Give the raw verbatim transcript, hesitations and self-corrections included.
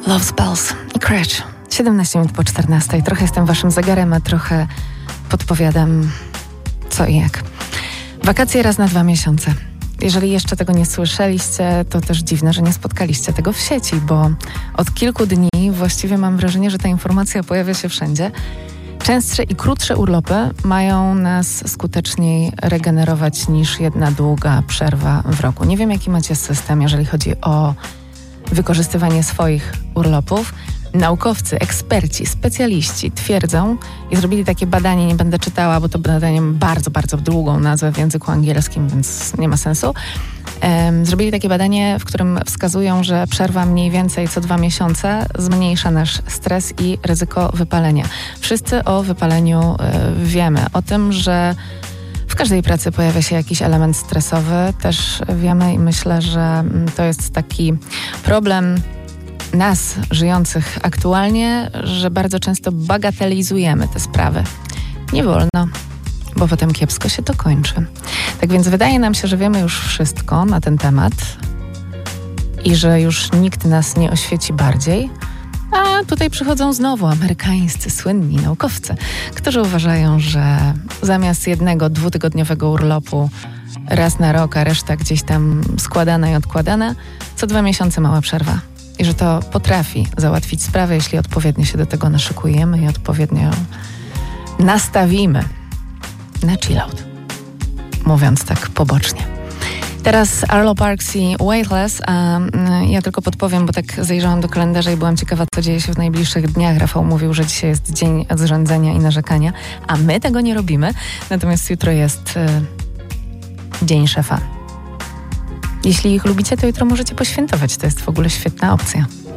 Love Spells i Crash. siedemnaście minut po czternastej. Trochę jestem waszym zegarem, a trochę podpowiadam co i jak. Wakacje raz na dwa miesiące. Jeżeli jeszcze tego nie słyszeliście, to też dziwne, że nie spotkaliście tego w sieci, bo od kilku dni właściwie mam wrażenie, że ta informacja pojawia się wszędzie. Częstsze i krótsze urlopy mają nas skuteczniej regenerować niż jedna długa przerwa w roku. Nie wiem, jaki macie system, jeżeli chodzi o wykorzystywanie swoich urlopów. Naukowcy, eksperci, specjaliści twierdzą i zrobili takie badanie, nie będę czytała, bo to badanie ma bardzo, bardzo długą nazwę w języku angielskim, więc nie ma sensu. Um, zrobili takie badanie, w którym wskazują, że przerwa mniej więcej co dwa miesiące zmniejsza nasz stres i ryzyko wypalenia. Wszyscy o wypaleniu y, wiemy, o tym, że w każdej pracy pojawia się jakiś element stresowy. Też wiemy i myślę, że to jest taki problem nas, żyjących aktualnie, że bardzo często bagatelizujemy te sprawy. Nie wolno, bo potem kiepsko się to kończy. Tak więc wydaje nam się, że wiemy już wszystko na ten temat i że już nikt nas nie oświeci bardziej. A tutaj przychodzą znowu amerykańscy, słynni naukowcy, którzy uważają, że zamiast jednego dwutygodniowego urlopu raz na rok, a reszta gdzieś tam składana i odkładana, co dwa miesiące mała przerwa. I że to potrafi załatwić sprawę, jeśli odpowiednio się do tego naszykujemy i odpowiednio nastawimy na chillout. Mówiąc tak pobocznie. Teraz Arlo Parks i Weightless, a ja tylko podpowiem, bo tak zajrzałam do kalendarza i byłam ciekawa, co dzieje się w najbliższych dniach. Rafał mówił, że dzisiaj jest dzień zrzędzenia i narzekania, a my tego nie robimy. Natomiast jutro jest y, dzień szefa. Jeśli ich lubicie, to jutro możecie poświętować. To jest w ogóle świetna opcja.